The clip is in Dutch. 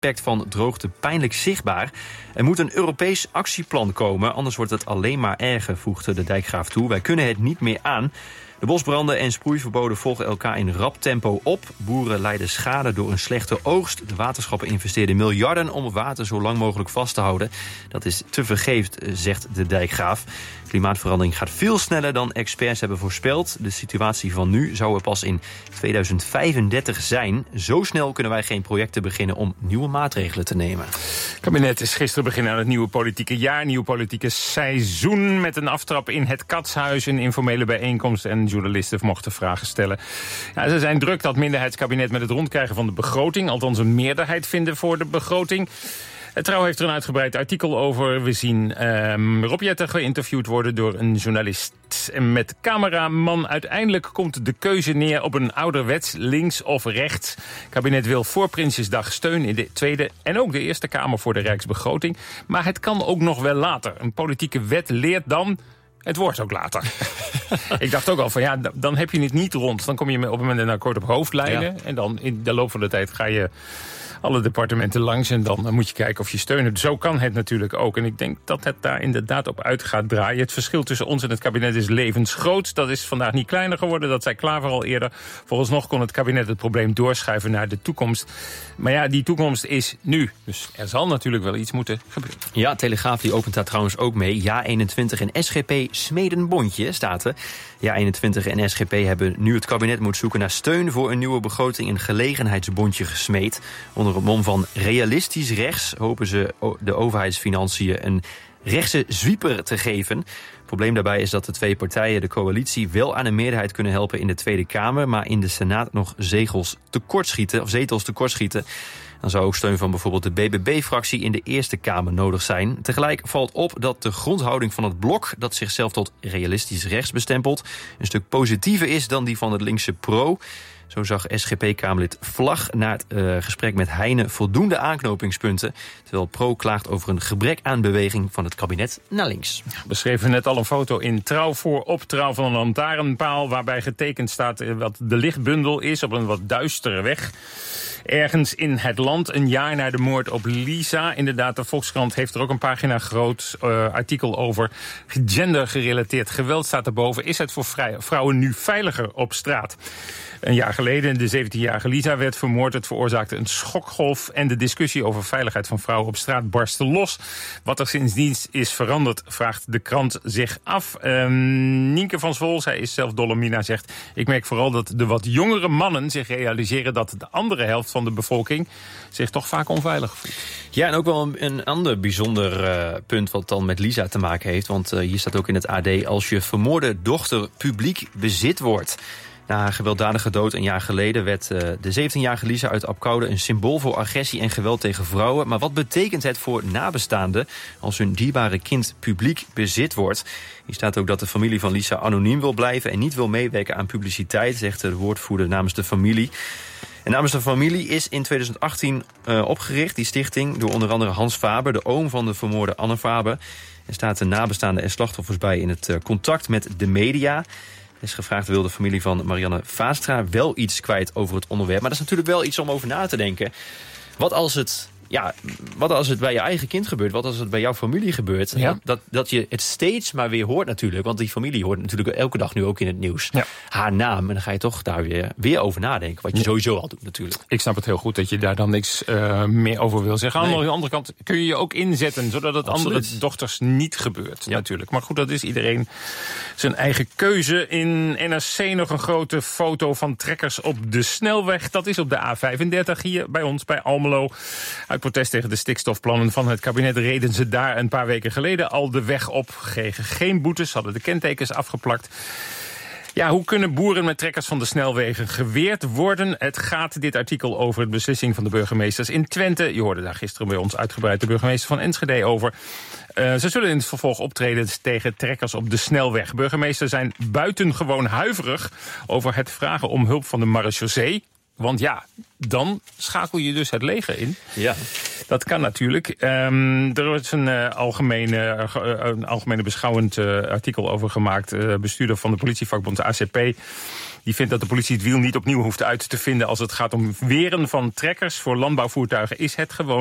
impact van droogte pijnlijk zichtbaar. Er moet een Europees actieplan komen, anders wordt het alleen maar erger, voegde de dijkgraaf toe. Wij kunnen het niet meer aan. De bosbranden en sproeiverboden volgen elkaar in rap tempo op. Boeren lijden schade door een slechte oogst. De waterschappen investeerden miljarden om het water zo lang mogelijk vast te houden. Dat is tevergeefs, zegt de dijkgraaf. Klimaatverandering gaat veel sneller dan experts hebben voorspeld. De situatie van nu zou er pas in 2035 zijn. Zo snel kunnen wij geen projecten beginnen om nieuwe maatregelen te nemen. Het kabinet is gisteren beginnen aan het nieuwe politieke jaar, nieuw politieke seizoen, met een aftrap in het Katshuis, een informele bijeenkomst en journalisten mochten vragen stellen. Ja, ze zijn druk dat minderheidskabinet met het rondkrijgen van de begroting, althans een meerderheid vinden voor de begroting. Het Trouw heeft er een uitgebreid artikel over. We zien Rob Jetten geïnterviewd worden door een journalist met cameraman. Uiteindelijk komt de keuze neer op een ouderwets links of rechts. Het kabinet wil voor Prinsjesdag steun in de Tweede en ook de Eerste Kamer voor de Rijksbegroting. Maar het kan ook nog wel later. Een politieke wet leert dan: het wordt ook later. Ik dacht ook al van ja, dan heb je het niet rond. Dan kom je op een moment in een akkoord op hoofdlijnen. Ja. En dan in de loop van de tijd ga je alle departementen langs en dan moet je kijken of je steun hebt. Zo kan het natuurlijk ook. En ik denk dat het daar inderdaad op uit gaat draaien. Het verschil tussen ons en het kabinet is levensgroot. Dat is vandaag niet kleiner geworden. Dat zei Klaver al eerder. Vooralsnog kon het kabinet het probleem doorschuiven naar de toekomst. Maar ja, die toekomst is nu. Dus er zal natuurlijk wel iets moeten gebeuren. Ja, Telegraaf die opent daar trouwens ook mee. Ja21 en SGP smeden bondje, staat er. Ja21 en SGP hebben nu het kabinet moet zoeken naar steun voor een nieuwe begroting, een gelegenheidsbondje gesmeed. Onder het mom van realistisch rechts hopen ze de overheidsfinanciën een rechtse zwieper te geven. Het probleem daarbij is dat de twee partijen, de coalitie, wel aan een meerderheid kunnen helpen in de Tweede Kamer, maar in de Senaat nog zetels tekortschieten. Dan zou ook steun van bijvoorbeeld de BBB-fractie in de Eerste Kamer nodig zijn. Tegelijk valt op dat de grondhouding van het blok, dat zichzelf tot realistisch rechts bestempelt, een stuk positiever is dan die van het linkse Pro. Zo zag SGP-Kamerlid Vlag na het gesprek met Heijnen voldoende aanknopingspunten, terwijl Pro klaagt over een gebrek aan beweging van het kabinet naar links. We beschreven net al een foto in Trouw voorop Trouw van een lantaarnpaal, waarbij getekend staat wat de lichtbundel is op een wat duistere weg. Ergens in het land, een jaar na de moord op Lisa. Inderdaad, de Volkskrant heeft er ook een pagina groot artikel over. Gendergerelateerd geweld staat erboven. Is het voor vrouwen nu veiliger op straat? Een jaar geleden, de 17-jarige Lisa werd vermoord. Het veroorzaakte een schokgolf en de discussie over veiligheid van vrouwen op straat barstte los. Wat er sindsdien is veranderd, vraagt de krant zich af. Nienke van Zwol, zij is zelf Dolomina, zegt: ik merk vooral dat de wat jongere mannen zich realiseren dat de andere helft van de bevolking zich toch vaak onveilig voelt. Ja, en ook wel een ander bijzonder punt wat dan met Lisa te maken heeft. Want hier staat ook in het AD: als je vermoorde dochter publiek bezit wordt. Na haar gewelddadige dood een jaar geleden werd de 17-jarige Lisa uit Apkoude een symbool voor agressie en geweld tegen vrouwen. Maar wat betekent het voor nabestaanden als hun dierbare kind publiek bezit wordt? Hier staat ook dat de familie van Lisa anoniem wil blijven en niet wil meewerken aan publiciteit, zegt de woordvoerder namens de familie. En namens de familie is in 2018 opgericht, die stichting, door onder andere Hans Faber, de oom van de vermoorde Anne Faber. Er staat de nabestaanden en slachtoffers bij in het contact met de media. Er is gevraagd, wil de familie van Marianne Vaastra wel iets kwijt over het onderwerp. Maar dat is natuurlijk wel iets om over na te denken. Wat als het bij je eigen kind gebeurt? Wat als het bij jouw familie gebeurt? Ja. Dat je het steeds maar weer hoort natuurlijk. Want die familie hoort natuurlijk elke dag nu ook in het nieuws. Ja. Haar naam. En dan ga je toch daar weer over nadenken. Wat je sowieso al doet natuurlijk. Ik snap het heel goed dat je daar dan niks meer over wil zeggen. Aan de andere kant kun je je ook inzetten, zodat het andere dochters niet gebeurt. Ja. Natuurlijk. Maar goed, dat is iedereen zijn eigen keuze. In NRC nog een grote foto van trekkers op de snelweg. Dat is op de A35 hier bij ons, bij Almelo. Uit protest tegen de stikstofplannen van het kabinet reden ze daar een paar weken geleden al de weg op. Kregen geen boetes, hadden de kentekens afgeplakt. Ja, hoe kunnen boeren met trekkers van de snelwegen geweerd worden? Het gaat dit artikel over de beslissing van de burgemeesters in Twente. Je hoorde daar gisteren bij ons uitgebreid de burgemeester van Enschede over. Ze zullen in het vervolg optreden tegen trekkers op de snelweg. Burgemeesters zijn buitengewoon huiverig over het vragen om hulp van de marechaussee. Want ja, dan schakel je dus het leger in. Ja. Dat kan natuurlijk. Er is een algemene beschouwend artikel over gemaakt. Bestuurder van de politievakbond, de ACP. Die vindt dat de politie het wiel niet opnieuw hoeft uit te vinden als het gaat om weren van trekkers. Voor landbouwvoertuigen is het gewoon